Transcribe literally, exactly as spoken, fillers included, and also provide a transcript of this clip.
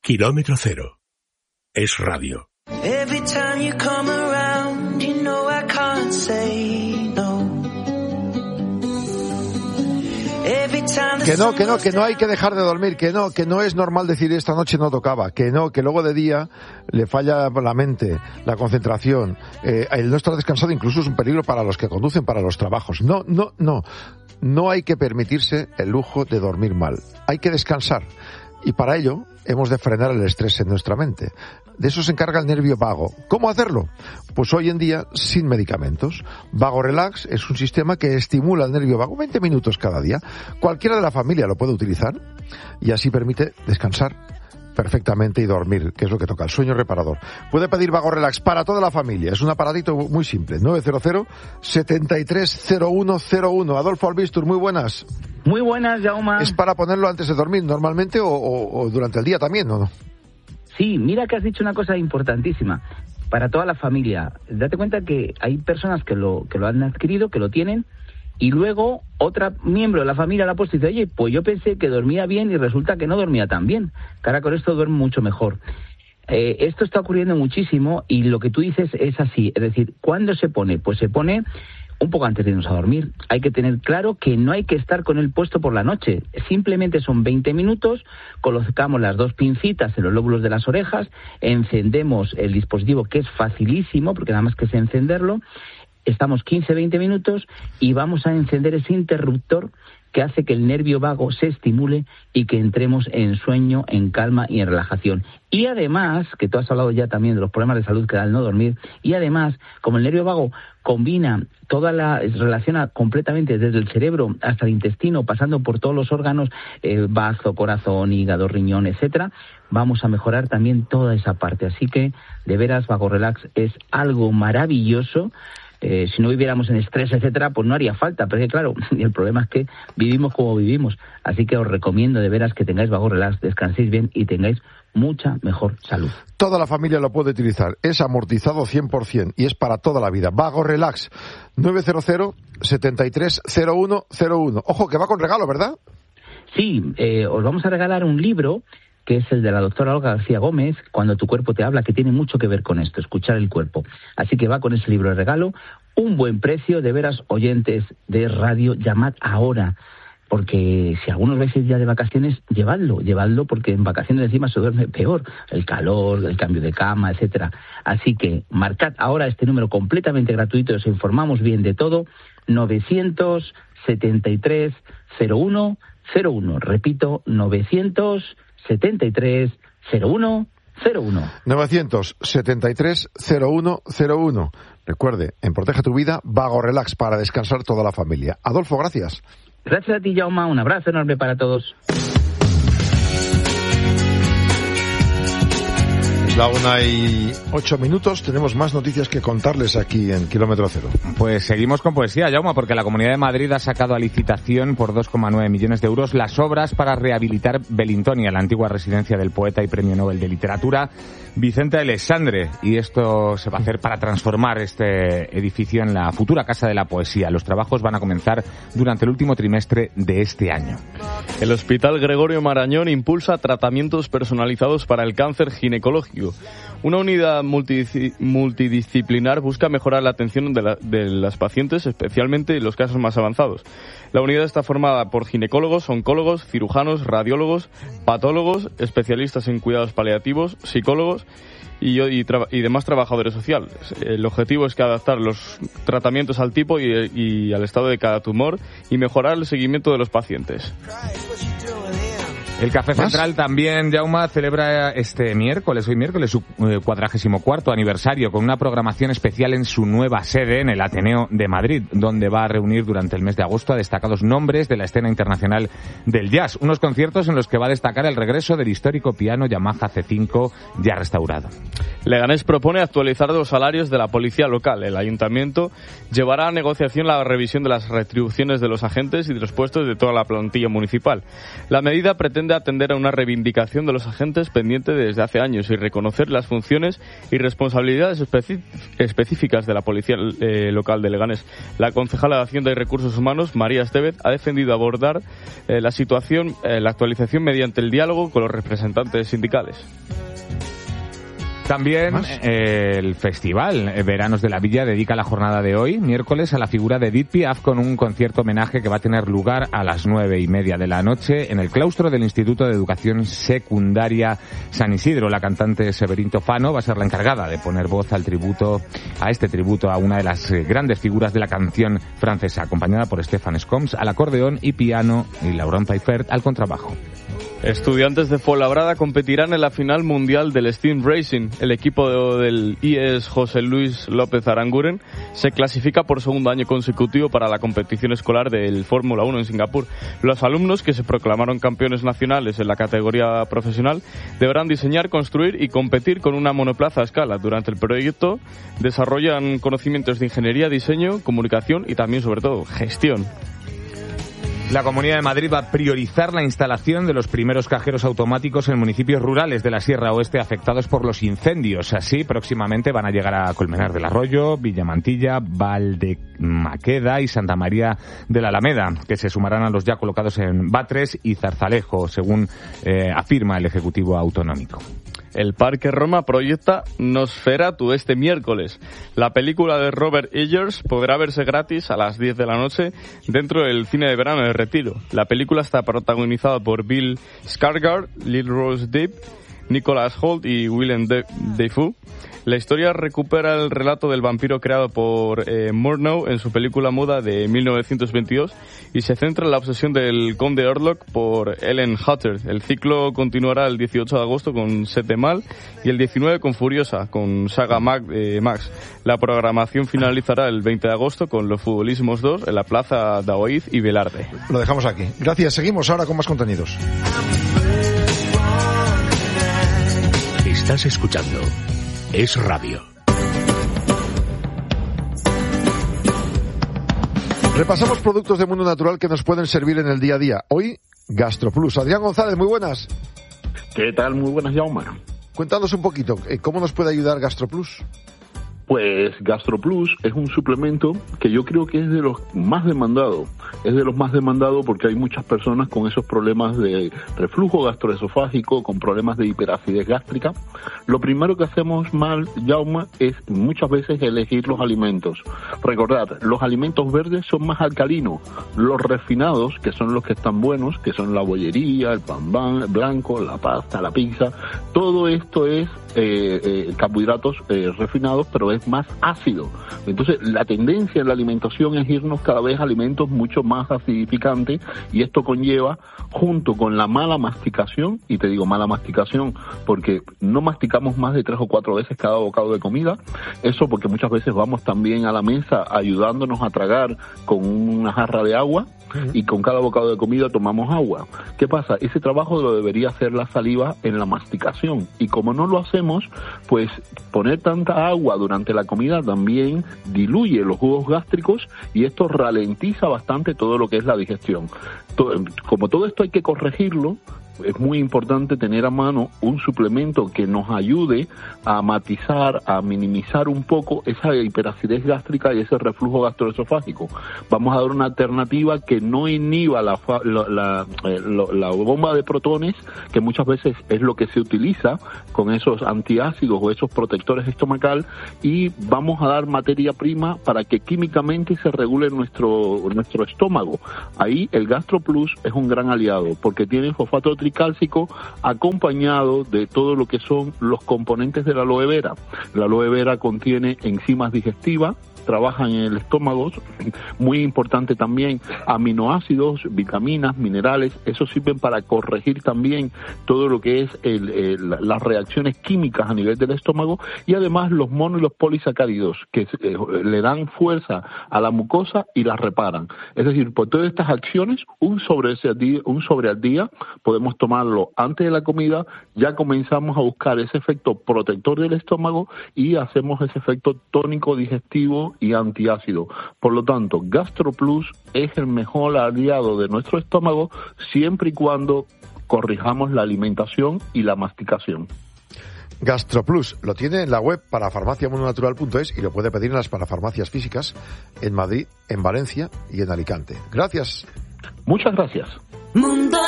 Kilómetro Cero. Es radio. Every time you come around, you know I can't say no. Every time Que no, que no, que no hay que dejar de dormir, que no, que no es normal decir esta noche no tocaba, que no, que luego de día le falla la mente, la concentración, eh, el no estar descansado incluso es un peligro para los que conducen, para los trabajos. No, no, no, no hay que permitirse el lujo de dormir mal, hay que descansar. Y para ello hemos de frenar el estrés en nuestra mente. De eso se encarga el nervio vago. ¿Cómo hacerlo? Pues hoy en día sin medicamentos. Vago Relax es un sistema que estimula el nervio vago veinte minutos cada día. Cualquiera de la familia lo puede utilizar y así permite descansar perfectamente y dormir, que es lo que toca, el sueño reparador. Puede pedir Vago Relax para toda la familia. Es un aparatito muy simple. nueve cero cero, setenta y tres cero uno cero uno. Adolfo Albistur, muy buenas. Muy buenas, Jaume. ¿Es para ponerlo antes de dormir normalmente o, o, o durante el día también, o no? Sí, mira que has dicho una cosa importantísima. Para toda la familia. Date cuenta que hay personas que lo, que lo han adquirido, que lo tienen, y luego otra miembro de la familia la ha puesto y dice, oye, pues yo pensé que dormía bien y resulta que no dormía tan bien. Que ahora con esto duermo mucho mejor. Eh, esto está ocurriendo muchísimo y lo que tú dices es así. Es decir, ¿cuándo se pone? Pues se pone un poco antes de irnos a dormir. Hay que tener claro que no hay que estar con él puesto por la noche. Simplemente son veinte minutos, colocamos las dos pincitas en los lóbulos de las orejas, encendemos el dispositivo, que es facilísimo, porque nada más que es encenderlo, estamos quince a veinte minutos y vamos a encender ese interruptor que hace que el nervio vago se estimule y que entremos en sueño, en calma y en relajación. Y además, que tú has hablado ya también de los problemas de salud que da el no dormir, y además, como el nervio vago combina toda la, relaciona completamente desde el cerebro hasta el intestino, pasando por todos los órganos, eh, bazo, corazón, hígado, riñón, etcétera, vamos a mejorar también toda esa parte. Así que, de veras, Vago Relax es algo maravilloso. Eh, si no viviéramos en estrés, etcétera, pues no haría falta, pero es que, claro, el problema es que vivimos como vivimos, así que os recomiendo de veras que tengáis Vago Relax, descanséis bien y tengáis mucha mejor salud. Toda la familia lo puede utilizar, es amortizado cien por ciento y es para toda la vida. Vago Relax, nueve cero cero, setenta y tres cero uno cero uno. Ojo, que va con regalo, ¿verdad? Sí, eh, os vamos a regalar un libro que es el de la doctora Olga García Gómez, Cuando tu cuerpo te habla, que tiene mucho que ver con esto, escuchar el cuerpo. Así que va con ese libro de regalo, un buen precio, de veras, oyentes de radio, llamad ahora, porque si algunos vais ya de vacaciones, llevadlo, llevadlo, porque en vacaciones encima se duerme peor, el calor, el cambio de cama, etcétera. Así que marcad ahora este número completamente gratuito, os informamos bien de todo, novecientos setenta y tres cero uno cero uno, repito, novecientos setenta y tres cero uno cero uno. novecientos setenta y tres cero uno cero uno. Recuerde, en Protege tu Vida, Vago Relax para descansar toda la familia. Adolfo, gracias. Gracias a ti, Jaume. Un abrazo enorme para todos. La una y ocho minutos, tenemos más noticias que contarles aquí en Kilómetro Cero. Pues seguimos con poesía, Jaume, porque la Comunidad de Madrid ha sacado a licitación por dos coma nueve millones de euros las obras para rehabilitar Belintonia, la antigua residencia del poeta y premio Nobel de Literatura Vicente Aleixandre. Y esto se va a hacer para transformar este edificio en la futura Casa de la Poesía. Los trabajos van a comenzar durante el último trimestre de este año. El Hospital Gregorio Marañón impulsa tratamientos personalizados para el cáncer ginecológico. Una unidad multidisci- multidisciplinar busca mejorar la atención de, la, de las pacientes, especialmente en los casos más avanzados. La unidad está formada por ginecólogos, oncólogos, cirujanos, radiólogos, patólogos, especialistas en cuidados paliativos, psicólogos y, y, tra- y demás trabajadores sociales. El objetivo es que adaptar los tratamientos al tipo y, y al estado de cada tumor y mejorar el seguimiento de los pacientes. El Café Central también, Jaume, celebra este miércoles, hoy miércoles, su cuadragésimo cuarto aniversario con una programación especial en su nueva sede, en el Ateneo de Madrid, donde va a reunir durante el mes de agosto a destacados nombres de la escena internacional del jazz. Unos conciertos en los que va a destacar el regreso del histórico piano Yamaha C cinco ya restaurado. Leganés propone actualizar los salarios de la policía local. El ayuntamiento llevará a negociación la revisión de las retribuciones de los agentes y de los puestos de toda la plantilla municipal. La medida pretende pretende atender a una reivindicación de los agentes pendiente desde hace años y reconocer las funciones y responsabilidades especi- específicas de la policía eh, local de Leganés. La concejala de Hacienda y Recursos Humanos, María Estevez, ha defendido abordar eh, la situación, eh, la actualización mediante el diálogo con los representantes sindicales. También eh, el festival eh, Veranos de la Villa dedica la jornada de hoy, miércoles, a la figura de Edith Piaf con un concierto homenaje que va a tener lugar a las nueve y media de la noche en el claustro del Instituto de Educación Secundaria San Isidro. La cantante Severín Tofano va a ser la encargada de poner voz al tributo, a este tributo a una de las eh, grandes figuras de la canción francesa, acompañada por Stefan Scoms al acordeón y piano y Laurent Paifert al contrabajo. Estudiantes de Fuenlabrada competirán en la final mundial del Steam Racing. El equipo del I E S José Luis López Aranguren se clasifica por segundo año consecutivo para la competición escolar del Fórmula uno en Singapur. Los alumnos, que se proclamaron campeones nacionales en la categoría profesional, deberán diseñar, construir y competir con una monoplaza a escala. Durante el proyecto desarrollan conocimientos de ingeniería, diseño, comunicación y también, sobre todo, gestión. La Comunidad de Madrid va a priorizar la instalación de los primeros cajeros automáticos en municipios rurales de la Sierra Oeste afectados por los incendios. Así, próximamente van a llegar a Colmenar del Arroyo, Villamantilla, Valdemaqueda y Santa María de la Alameda, que se sumarán a los ya colocados en Batres y Zarzalejo, según eh, afirma el Ejecutivo Autonómico. El Parque Roma proyecta Nosferatu este miércoles. La película de Robert Eggers podrá verse gratis a las diez de la noche dentro del cine de verano de Retiro. La película está protagonizada por Bill Skarsgård, Lil Rose Depp, Nicholas Hoult y Willem Dafoe. La historia recupera el relato del vampiro creado por eh, Murnau en su película muda de mil novecientos veintidós y se centra en la obsesión del conde Orlok por Ellen Hutter. El ciclo continuará el dieciocho de agosto con Sete Mal y el diecinueve con Furiosa, con Saga Mag, eh, Max. La programación finalizará el veinte de agosto con Los Futbolismos dos en la Plaza Daoiz y Velarde. Lo dejamos aquí. Gracias. Seguimos ahora con más contenidos. Estás escuchando Es Radio. Repasamos productos de mundo natural que nos pueden servir en el día a día. Hoy, GastroPlus. Adrián González, muy buenas. ¿Qué tal? Muy buenas, Jaume. Cuéntanos un poquito, ¿cómo nos puede ayudar GastroPlus? Pues GastroPlus es un suplemento que yo creo que es de los más demandados. Es de los más demandados porque hay muchas personas con esos problemas de reflujo gastroesofágico, con problemas de hiperacidez gástrica. Lo primero que hacemos mal, Jaume, es muchas veces elegir los alimentos. Recordad, los alimentos verdes son más alcalinos. Los refinados, que son los que están buenos, que son la bollería, el pan blanco, la pasta, la pizza, todo esto es eh, eh, carbohidratos eh, refinados, pero es más ácido. Entonces, la tendencia en la alimentación es irnos cada vez a alimentos mucho más acidificantes y esto conlleva, junto con la mala masticación, y te digo mala masticación porque no masticamos más de tres o cuatro veces cada bocado de comida, eso porque muchas veces vamos también a la mesa ayudándonos a tragar con una jarra de agua y con cada bocado de comida tomamos agua. ¿Qué pasa? Ese trabajo lo debería hacer la saliva en la masticación y como no lo hacemos, pues poner tanta agua durante la comida también diluye los jugos gástricos y esto ralentiza bastante todo lo que es la digestión. Como todo esto hay que corregirlo, es muy importante tener a mano un suplemento que nos ayude a matizar, a minimizar un poco esa hiperacidez gástrica y ese reflujo gastroesofágico. Vamos a dar una alternativa que no inhiba la, la, la, la bomba de protones, que muchas veces es lo que se utiliza con esos antiácidos o esos protectores estomacal, y vamos a dar materia prima para que químicamente se regule nuestro, nuestro estómago. Ahí el GastroPlus es un gran aliado porque tiene fosfato tricálcico acompañado de todo lo que son los componentes de la aloe vera. La aloe vera contiene enzimas digestivas, trabajan en el estómago, muy importante también aminoácidos, vitaminas, minerales, eso sirven para corregir también todo lo que es el, el, las reacciones químicas a nivel del estómago y además los mono y los polisacáridos que eh, le dan fuerza a la mucosa y la reparan. Es decir, por todas estas acciones, un sobre, ese día, un sobre al día podemos tomarlo antes de la comida, ya comenzamos a buscar ese efecto protector del estómago y hacemos ese efecto tónico digestivo y antiácido. Por lo tanto, GastroPlus es el mejor aliado de nuestro estómago siempre y cuando corrijamos la alimentación y la masticación. GastroPlus lo tiene en la web para farmacia mundo natural punto es y lo puede pedir en las parafarmacias físicas en Madrid, en Valencia y en Alicante. Gracias. Muchas gracias. Mundo